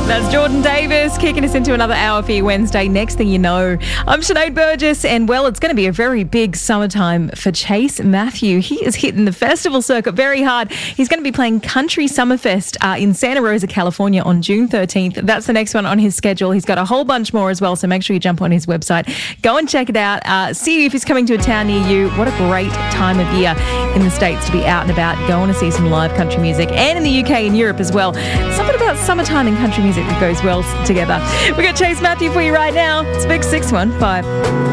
That's Jordan Davis kicking us into another hour for you Wednesday. Next thing you know, I'm Sinead Burgess, and well, it's going to be a very big summertime for Chase Matthew. He is hitting the festival circuit very hard. He's going to be playing Country Summerfest in Santa Rosa, California on June 13th. That's the next one on his schedule. He's got a whole bunch more as well, so make sure you jump on his website. Go and check it out. See if he's coming to a town near you. What a great time of year in the States to be out and about, going to see some live country music, and in the UK and Europe as well. Something about summertime and country music that goes well together. We got Chase Matthew for you right now. It's Big 615.